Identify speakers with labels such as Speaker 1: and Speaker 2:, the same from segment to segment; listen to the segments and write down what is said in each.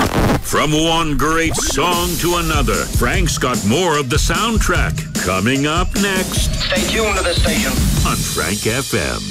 Speaker 1: From one great song to another, Frank's got more of the soundtrack coming up next.
Speaker 2: Stay tuned to this station
Speaker 1: on Frank FM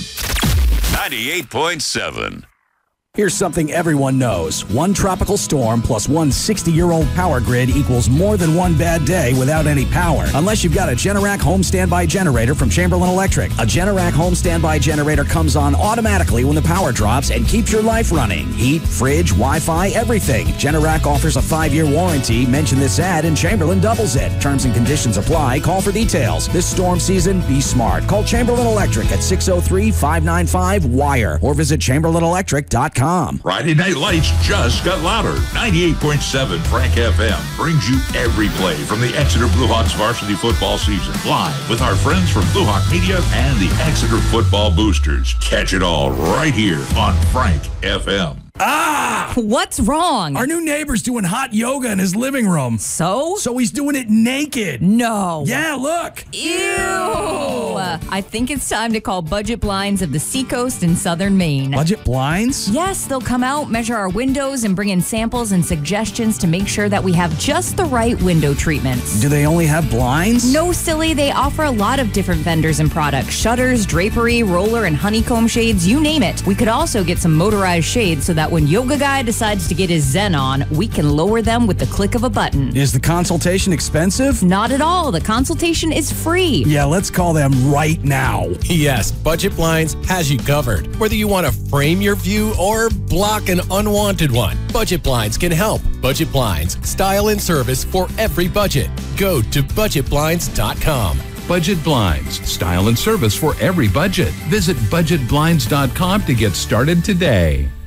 Speaker 1: 98.7.
Speaker 3: Here's something everyone knows. One tropical storm plus one 60-year-old power grid equals more than one bad day without any power. Unless you've got a Generac home standby generator from Chamberlain Electric. A Generac home standby generator comes on automatically when the power drops and keeps your life running. Heat, fridge, Wi-Fi, everything. Generac offers a 5-year warranty. Mention this ad and Chamberlain doubles it. Terms and conditions apply. Call for details. This storm season, be smart. Call Chamberlain Electric at 603-595-WIRE or visit ChamberlainElectric.com.
Speaker 4: Friday Night Lights just got louder. 98.7 Frank FM brings you every play from the Exeter Bluehawks varsity football season live with our friends from Bluehawk Media and the Exeter Football Boosters. Catch it all right here on Frank FM.
Speaker 3: Ah!
Speaker 5: What's wrong?
Speaker 3: Our new neighbor's doing hot yoga in his living room.
Speaker 5: So?
Speaker 3: So he's doing it naked.
Speaker 5: No.
Speaker 3: Yeah, look.
Speaker 5: Ew. I think it's time to call Budget Blinds of the Seacoast in southern Maine.
Speaker 3: Budget Blinds?
Speaker 5: Yes, they'll come out, measure our windows, and bring in samples and suggestions to make sure that we have just the right window treatments.
Speaker 3: Do they only have blinds?
Speaker 5: No, silly. They offer a lot of different vendors and products. Shutters, drapery, roller, and honeycomb shades, you name it. We could also get some motorized shades so that when Yoga Guy decides to get his zen on, we can lower them with the click of a button.
Speaker 3: Is the consultation expensive?
Speaker 5: Not at all. The consultation is free.
Speaker 3: Yeah, let's call them right now.
Speaker 6: Yes, Budget Blinds has you covered. Whether you want to frame your view or block an unwanted one, Budget Blinds can help. Budget Blinds, style and service for every budget. Go to budgetblinds.com.
Speaker 7: Budget Blinds, style and service for every budget. Visit budgetblinds.com to get started today.